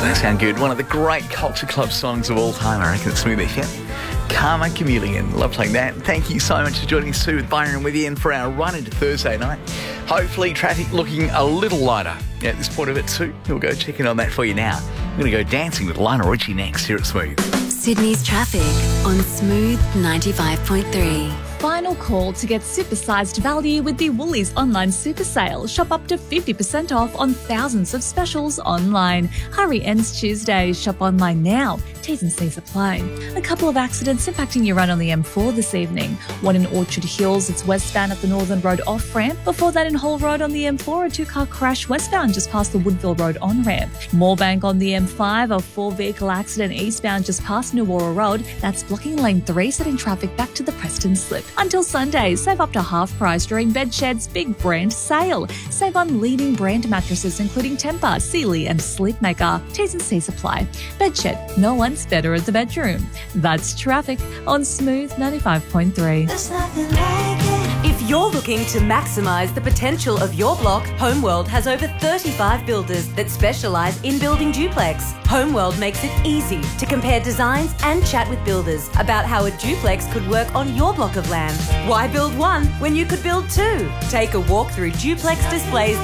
Doesn't that sound good? One of the great Culture Club songs of all time, I reckon. Smooth FM. Karma Chameleon. Love playing that. Thank you so much for joining us, Sue, with Byron with you in for our run into Thursday night. Hopefully, traffic looking a little lighter at this point of it too. We'll go check in on that for you now. We're going to go dancing with Lionel Richie next here at Smooth. Sydney's traffic on Smooth 95.3. Final call to get supersized value with the Woolies online super sale. Shop up to 50% off on thousands of specials online. Hurry ends Tuesday. Shop online now. T's and C's apply. A couple of accidents impacting your run on the M4 this evening. One in Orchard Hills, it's westbound at the Northern Road off-ramp. Before that in Hall Road on the M4, a two-car crash westbound just past the Woodville Road on-ramp. Moorebank on the M5, a four-vehicle accident eastbound just past Nuwara Road. That's blocking lane 3, setting traffic back to the Preston Slip. Until Sunday, save up to half price during Bedshed's big brand sale. Save on leading brand mattresses including Tempur, Sealy and Sleepmaker. T's and C's apply. Bedshed, no one's better at the bedroom. That's traffic on Smooth 95.3. There's nothing like it. If you're looking to maximise the potential of your block, Homeworld has over 35 builders that specialise in building duplex. Homeworld makes it easy to compare designs and chat with builders about how a duplex could work on your block of land. Why build one when you could build two? Take a walk through duplex displays